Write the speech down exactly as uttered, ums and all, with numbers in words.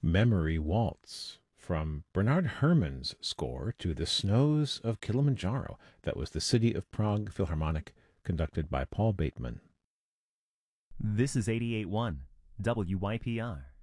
Memory Waltz from Bernard Herrmann's score to The Snows of Kilimanjaro. That was the City of Prague Philharmonic, conducted by Paul Bateman. This is eighty-eight point one W Y P R.